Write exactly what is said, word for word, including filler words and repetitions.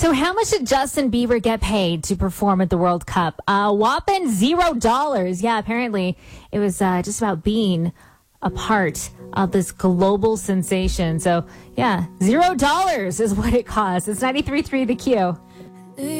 So how much did Justin Bieber get paid to perform at the World Cup? Uh, whopping zero dollars. Yeah, apparently it was uh, just about being a part of this global sensation. So, yeah, zero dollars is what it costs. It's ninety-three point three The Q.